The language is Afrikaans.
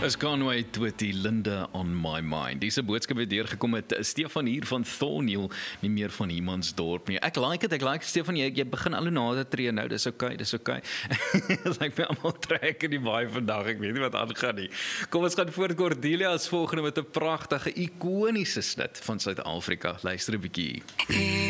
Is Conway Twitty, Linda on my mind. Dis 'n boodskap wat deurgekom het, Stefan hier van Thornhill, nie meer van Humansdorp nie. Ek like Stefan, jy begin al hoe nader tree nou, dis okay. Dit lyk my almal trek in die baie vandag, ek weet nie wat aangaan nie. Kom ons gaan voort, Cordelia is volgende met 'n pragtige, ikoniese snit van Suid-Afrika. Luister 'n bietjie.